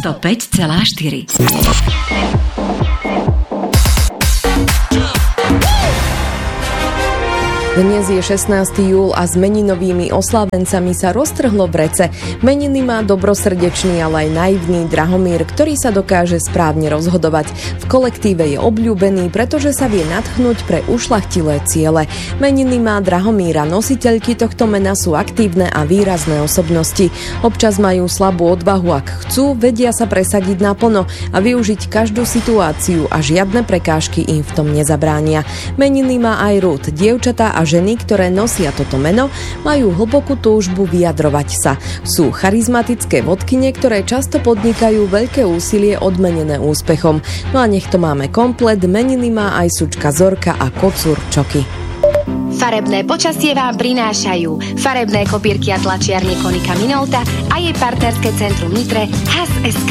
105,4. Dnes je 16. júl a s meninovými oslávencami sa roztrhlo v Rece. Meniny má dobrosrdečný, ale aj naivný Drahomír, ktorý sa dokáže správne rozhodovať. V kolektíve je obľúbený, pretože sa vie nadchnúť pre ušľachtilé ciele. Meniny má Drahomíra, nositeľky tohto mena sú aktívne a výrazné osobnosti. Občas majú slabú odvahu, ak chcú, vedia sa presadiť naplno a využiť každú situáciu a žiadne prekážky im v tom nezabránia. Meniny má aj Ruth, dievčatá a ženy, ktoré nosia toto meno, majú hlbokú túžbu vyjadrovať sa. Sú charizmatické vodkyne, ktoré často podnikajú veľké úsilie odmenené úspechom. No a nech to máme komplet, meniny má aj sučka Zorka a kocúr Čoky. Farebné počasie vám prinášajú farebné kopírky a tlačiarne Konika Minolta a jej partnerské centrum Nitre HAS.sk.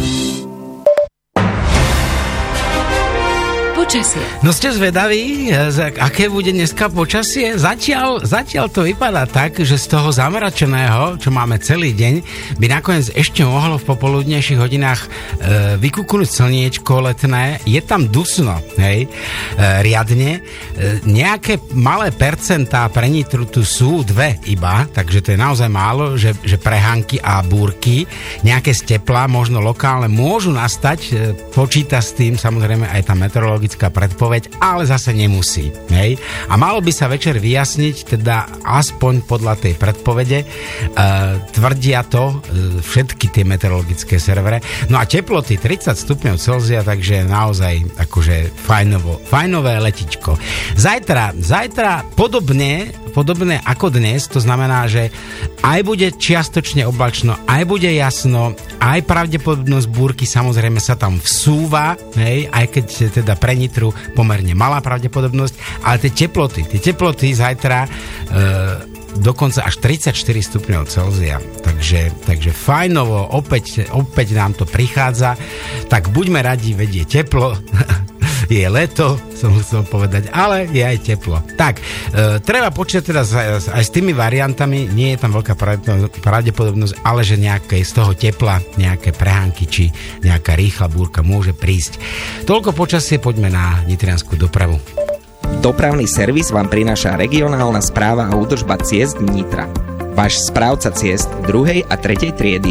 Počasie. No ste zvedaví, aké bude dneska počasie? Zatiaľ to vypadá tak, že z toho zamračeného, čo máme celý deň, by nakoniec ešte mohlo v popoludnejších hodinách vykúknuť slniečko letné. Je tam dusno, hej, riadne. Nejaké malé percentá pre Nitru tu sú, 2 iba, takže to je naozaj málo, že prehánky a búrky, nejaké steplá, možno lokálne, môžu nastať, počíta s tým samozrejme aj tá meteorologická predpoveď, ale zase nemusí. Hej? A malo by sa večer vyjasniť, teda aspoň podľa tej predpovede, tvrdia to všetky tie meteorologické servere. No a teploty 30 stupňov Celzia, takže naozaj akože fajnové letičko. Zajtra podobné ako dnes, to znamená, že aj bude čiastočne oblačno, aj bude jasno, aj pravdepodobnosť búrky samozrejme sa tam vsúva, hej, aj keď teda pre Nitru pomerne malá pravdepodobnosť, ale tie teploty zajtra dokonca až 34 stupňov Celzia. Takže fajnovo, opäť nám to prichádza, tak buďme radi, veď je teplo, je leto, som chcel povedať, ale je aj teplo. Tak, treba počítať teda aj s tými variantami, nie je tam veľká pravdepodobnosť, ale že nejaké z toho tepla, nejaké prehánky či nejaká rýchla búrka môže prísť. Toľko počasie, poďme na nitriansku dopravu. Dopravný servis vám prináša regionálna správa a údržba ciest Nitra. Váš správca ciest 2. a 3. triedy.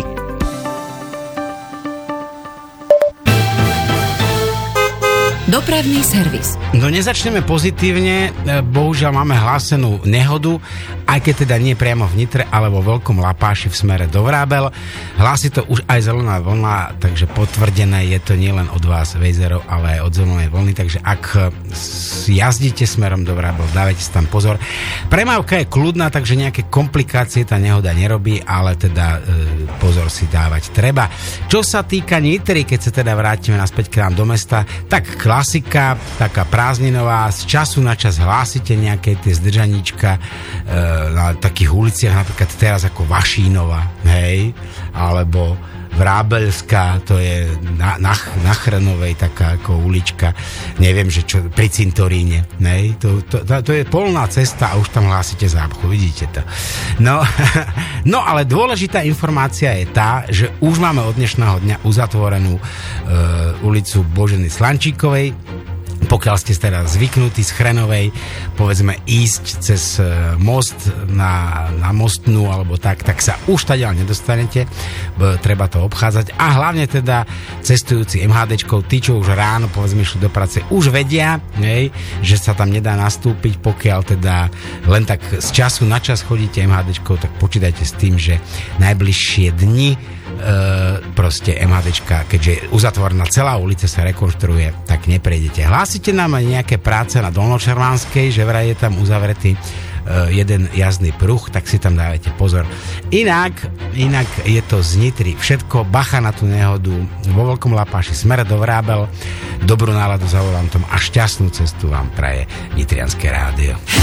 Dopravný servis. No nezačneme pozitívne, bohužiaľ máme hlásenú nehodu, aj keď teda nie priamo v Nitre, ale vo Veľkom Lapáši v smere do Vrábel. Hlási to už aj zelená vlna, takže potvrdené je to nielen od vás, vejzerov, ale aj od zelenej vlny, takže ak jazdíte smerom do Vrábel, dávajte si tam pozor. Premávka je kľudná, takže nejaké komplikácie tá nehoda nerobí, ale teda pozor si dávať treba. Čo sa týka Nitry, keď sa teda vrátime naspäť k nám do mesta, tak klasika, taká prázdninová, z času na čas hlásite nejaké tie zdržaníčka na takých uliciach, napríklad teraz ako Vašínova, hej, alebo Vrábelská, to je na Chrnovej taká ako ulička, neviem, že čo, pri cintoríne, hej, to je polná cesta a už tam hlásite zápchu, vidíte to. No, ale dôležitá informácia je tá, že už máme od dnešného dňa uzatvorenú ulicu Boženy Slančíkovej. Pokiaľ ste teda zvyknutí z Chrenovej, povedzme, ísť cez most na Mostnú alebo tak sa už tadiaľ nedostanete, treba to obchádzať a hlavne teda cestujúci MHDčkou, tí, čo už ráno povedzme išli do práce, už vedia, že sa tam nedá nastúpiť, pokiaľ teda len tak z času na čas chodíte MHDčkou, tak počítajte s tým, že najbližšie dni proste MHDčka, keďže je uzatvorená celá ulica, sa rekonštruuje, tak neprejdete. Hlásite nám aj nejaké práce na Dolnočervánskej, že vraj je tam uzavretý jeden jazdný pruh, tak si tam dávajte pozor. Inak je to z Nitry všetko, bacha na tú nehodu, vo Veľkom Lapáši smer do Vrábel, dobrú náladu za volantom a šťastnú cestu vám praje Nitrianske rádio.